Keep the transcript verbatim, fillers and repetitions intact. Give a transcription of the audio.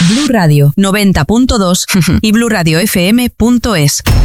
Blu Radio noventa punto dos y blu radio f m punto es.